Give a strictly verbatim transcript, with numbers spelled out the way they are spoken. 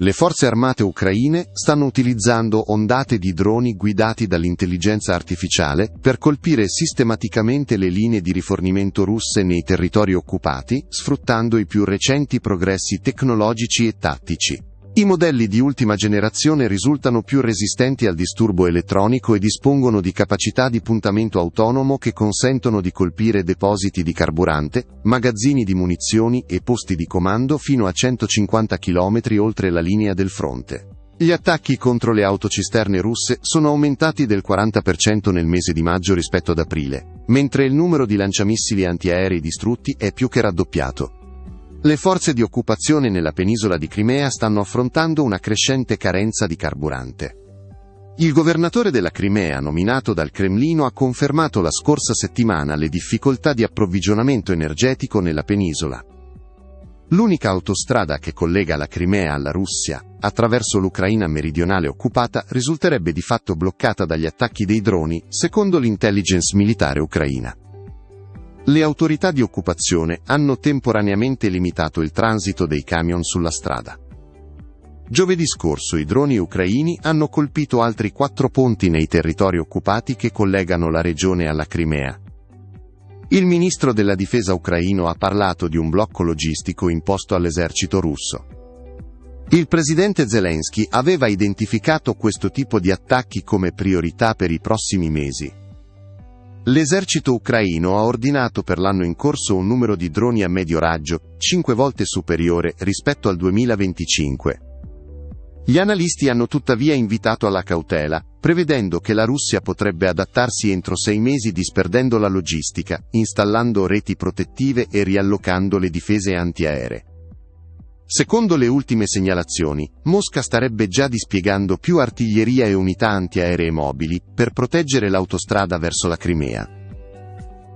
Le forze armate ucraine stanno utilizzando ondate di droni guidati dall'intelligenza artificiale per colpire sistematicamente le linee di rifornimento russe nei territori occupati, sfruttando i più recenti progressi tecnologici e tattici. I modelli di ultima generazione risultano più resistenti al disturbo elettronico e dispongono di capacità di puntamento autonomo che consentono di colpire depositi di carburante, magazzini di munizioni e posti di comando fino a centocinquanta chilometri oltre la linea del fronte. Gli attacchi contro le autocisterne russe sono aumentati del quaranta per cento nel mese di maggio rispetto ad aprile, mentre il numero di lanciamissili antiaerei distrutti è più che raddoppiato. Le forze di occupazione nella penisola di Crimea stanno affrontando una crescente carenza di carburante. Il governatore della Crimea, nominato dal Cremlino, ha confermato la scorsa settimana le difficoltà di approvvigionamento energetico nella penisola. L'unica autostrada che collega la Crimea alla Russia, attraverso l'Ucraina meridionale occupata, risulterebbe di fatto bloccata dagli attacchi dei droni, secondo l'intelligence militare ucraina. Le autorità di occupazione hanno temporaneamente limitato il transito dei camion sulla strada. Giovedì scorso i droni ucraini hanno colpito altri quattro ponti nei territori occupati che collegano la regione alla Crimea. Il ministro della difesa ucraino ha parlato di un blocco logistico imposto all'esercito russo. Il presidente Zelensky aveva identificato questo tipo di attacchi come priorità per i prossimi mesi. L'esercito ucraino ha ordinato per l'anno in corso un numero di droni a medio raggio, cinque volte superiore rispetto al duemilaventicinque. Gli analisti hanno tuttavia invitato alla cautela, prevedendo che la Russia potrebbe adattarsi entro sei mesi disperdendo la logistica, installando reti protettive e riallocando le difese antiaeree. Secondo le ultime segnalazioni, Mosca starebbe già dispiegando più artiglieria e unità antiaeree mobili per proteggere l'autostrada verso la Crimea.